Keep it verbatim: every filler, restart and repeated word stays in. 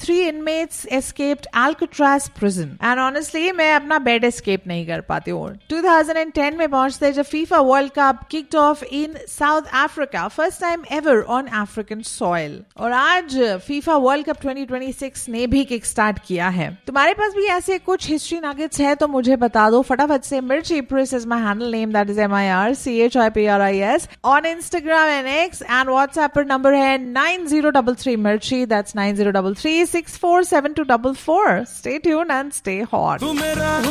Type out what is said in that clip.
three inmates escaped Alcatraz prison. And honestly, मैं अपना bed escape नहीं कर पाती हूँ. twenty ten में पहुंचते जब FIFA World Cup kicked off in South Africa, first time ever on African soil. और आज FIFA World Cup twenty twenty-six ने भी kick start किया है. तुम्हारे पास भी ऐसे कुछ history nuggets है तो मुझे बता दो फटाफट से. Mirchi Pris is my handle name, that is M I R C H I P R I S on Instagram and X, and WhatsApp पर number है nine zero three three Mirchi, that's nine zero three three six four seven two four four. Stay tuned and stay hot.